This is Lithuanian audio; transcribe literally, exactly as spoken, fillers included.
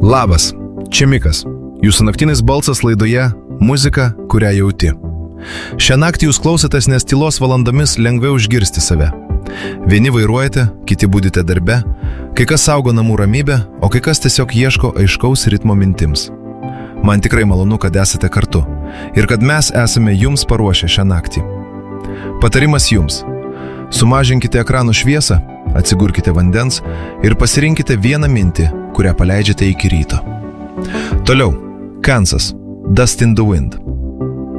Labas, čia Mikas. Jūsų naktinis balsas laidoje Muzika, kurią jauti. Šią naktį jūs klausotės, nes tylos valandomis lengviau išgirsti save. Vieni vairuojate, kiti budite darbe, kai kas saugo namų ramybę, o kai kas tiesiog ieško aiškaus ritmo mintims. Man tikrai malonu, kad esate kartu ir kad mes esame jums paruošę šią naktį. Patarimas jums. Sumažinkite ekranų šviesą, atsigurkite vandens ir pasirinkite vieną mintį, kurią paleidžiate iki ryto. Toliau, Kansas, Dust in the Wind.